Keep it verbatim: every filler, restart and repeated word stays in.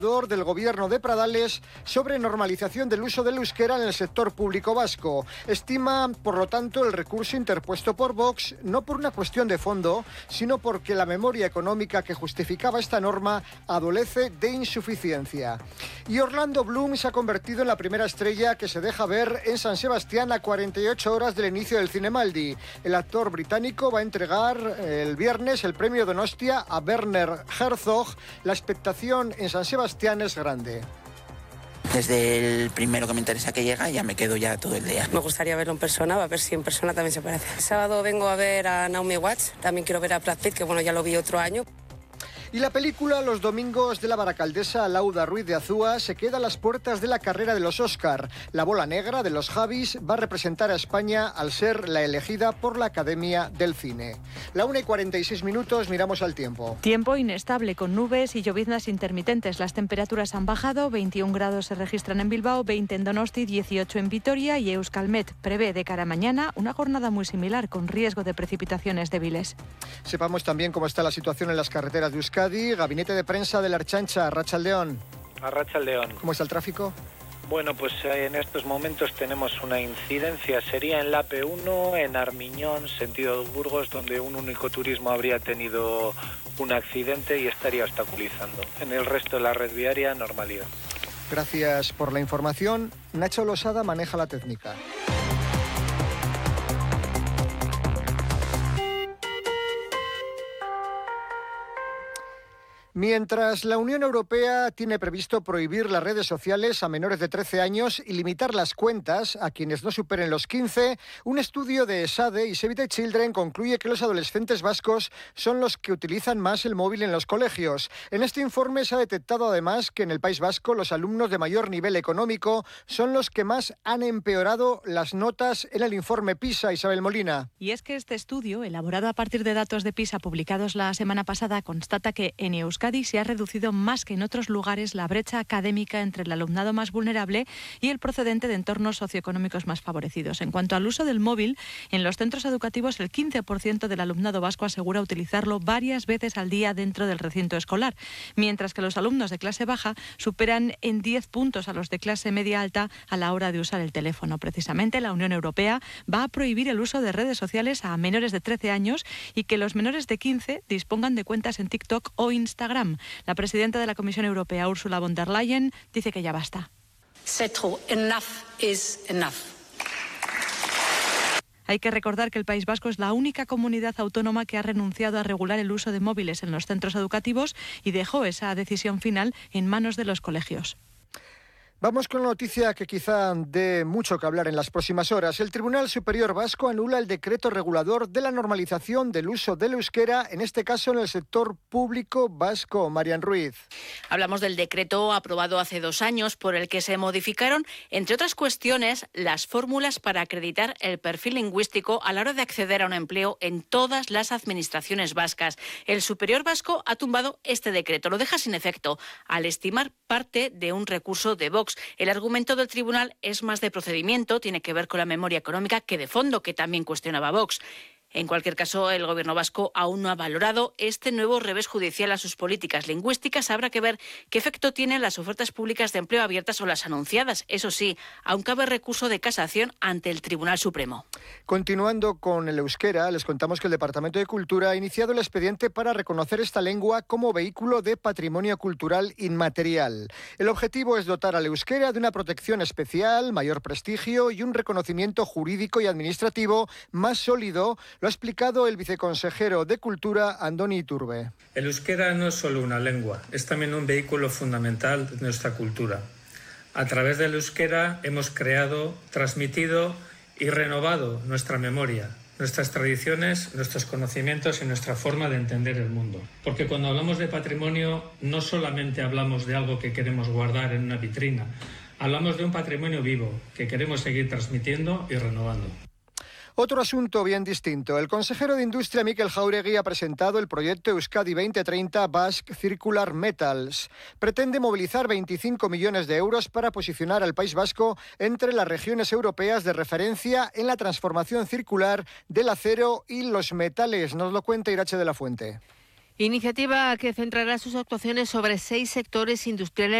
del Gobierno de Pradales sobre normalización del uso del euskera en el sector público vasco. Estima, por lo tanto, el recurso interpuesto por Vox no por una cuestión de fondo, sino porque la memoria económica que justificaba esta norma adolece de insuficiencia. Y Orlando Bloom se ha convertido en la primera estrella que se deja ver en San Sebastián a cuarenta y ocho horas del inicio del Cinemaldi. El actor británico va a entregar el viernes el premio Donostia a Werner Herzog. La expectación en San Sebastián es grande. Desde el primero que me interesa que llega, ya me quedo ya todo el día. Me gustaría verlo en persona, a ver si en persona también se parece. El sábado vengo a ver a Naomi Watts, también quiero ver a Brad Pitt, que bueno, ya lo vi otro año. Y la película Los Domingos de la Baracaldesa Lauda Ruiz de Azúa se queda a las puertas de la carrera de los Oscar. La bola negra de los Javis va a representar a España al ser la elegida por la Academia del Cine. La una y cuarenta y seis minutos, miramos al tiempo. Tiempo inestable con nubes y lloviznas intermitentes. Las temperaturas han bajado, veintiún grados se registran en Bilbao, veinte en Donosti, dieciocho en Vitoria y Euskalmet prevé de cara a mañana una jornada muy similar con riesgo de precipitaciones débiles. Sepamos también cómo está la situación en las carreteras de Euskadi. Gabinete de prensa de la Ertzaintza, Arratsaldeon. Arratsaldeon. ¿Cómo está el tráfico? Bueno, pues en estos momentos tenemos una incidencia, sería en la A P uno, en Armiñón, sentido Burgos, donde un único turismo habría tenido un accidente y estaría obstaculizando. En el resto de la red viaria, normalidad. Gracias por la información. Nacho Losada maneja la técnica. Mientras la Unión Europea tiene previsto prohibir las redes sociales a menores de trece años y limitar las cuentas a quienes no superen los quince, un estudio de ESADE y Save the Children concluye que los adolescentes vascos son los que utilizan más el móvil en los colegios. En este informe se ha detectado además que en el País Vasco los alumnos de mayor nivel económico son los que más han empeorado las notas en el informe PISA. Isabel Molina. Y es que este estudio, elaborado a partir de datos de PISA publicados la semana pasada, constata que en Euskadi Euskadi se ha reducido más que en otros lugares la brecha académica entre el alumnado más vulnerable y el procedente de entornos socioeconómicos más favorecidos. En cuanto al uso del móvil, en los centros educativos el quince por ciento del alumnado vasco asegura utilizarlo varias veces al día dentro del recinto escolar, mientras que los alumnos de clase baja superan en diez puntos a los de clase media alta a la hora de usar el teléfono. Precisamente la Unión Europea va a prohibir el uso de redes sociales a menores de trece años y que los menores de quince dispongan de cuentas en TikTok o Instagram. La presidenta de la Comisión Europea, Ursula von der Leyen, dice que ya basta. C'est trop. Enough is enough. Hay que recordar que el País Vasco es la única comunidad autónoma que ha renunciado a regular el uso de móviles en los centros educativos y dejó esa decisión final en manos de los colegios. Vamos con una noticia que quizá dé mucho que hablar en las próximas horas. El Tribunal Superior Vasco anula el decreto regulador de la normalización del uso del euskera, en este caso en el sector público vasco. Marian Ruiz. Hablamos del decreto aprobado hace dos años por el que se modificaron, entre otras cuestiones, las fórmulas para acreditar el perfil lingüístico a la hora de acceder a un empleo en todas las administraciones vascas. El Superior Vasco ha tumbado este decreto, lo deja sin efecto, al estimar parte de un recurso de Vox. El argumento del tribunal es más de procedimiento, tiene que ver con la memoria económica que de fondo, que también cuestionaba Vox. En cualquier caso, el Gobierno vasco aún no ha valorado este nuevo revés judicial a sus políticas lingüísticas. Habrá que ver qué efecto tienen las ofertas públicas de empleo abiertas o las anunciadas. Eso sí, aún cabe recurso de casación ante el Tribunal Supremo. Continuando con el euskera, les contamos que el Departamento de Cultura ha iniciado el expediente para reconocer esta lengua como vehículo de patrimonio cultural inmaterial. El objetivo es dotar al euskera de una protección especial, mayor prestigio y un reconocimiento jurídico y administrativo más sólido. Lo ha explicado el viceconsejero de Cultura, Andoni Iturbe. El euskera no es solo una lengua, es también un vehículo fundamental de nuestra cultura. A través del euskera hemos creado, transmitido y renovado nuestra memoria, nuestras tradiciones, nuestros conocimientos y nuestra forma de entender el mundo. Porque cuando hablamos de patrimonio, no solamente hablamos de algo que queremos guardar en una vitrina, hablamos de un patrimonio vivo que queremos seguir transmitiendo y renovando. Otro asunto bien distinto. El consejero de Industria, Mikel Jauregui, ha presentado el proyecto Euskadi veinte treinta Basque Circular Metals. Pretende movilizar veinticinco millones de euros para posicionar al País Vasco entre las regiones europeas de referencia en la transformación circular del acero y los metales. Nos lo cuenta Irache de la Fuente. Iniciativa que centrará sus actuaciones sobre seis sectores industriales